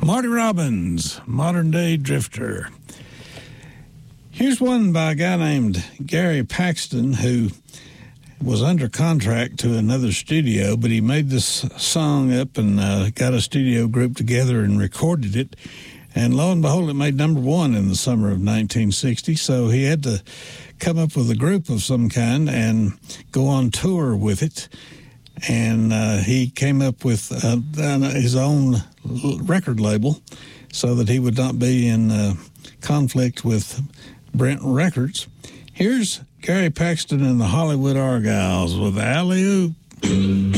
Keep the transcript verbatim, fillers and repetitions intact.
Marty Robbins, Modern Day Drifter. Here's one by a guy named Gary Paxton, who was under contract to another studio, but he made this song up and uh, got a studio group together and recorded it. And lo and behold, it made number one in the summer of nineteen sixty. So he had to come up with a group of some kind and go on tour with it. And uh, he came up with uh, his own record label so that he would not be in uh, conflict with Brent Records. Here's Gary Paxton and the Hollywood Argyles with Alley-Oop.